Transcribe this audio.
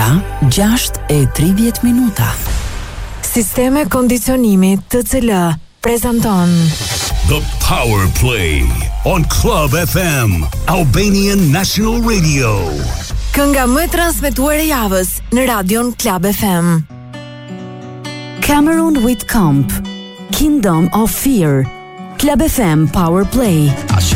Ora 6:30. Sisteme kondicionimi TCL prezanton The Power Play on Club FM, Albanian National Radio. Kënga më transmetuar e javës në radion Club FM. Cameron Whitcomb, Kingdom of Fear. Club FM Power Play.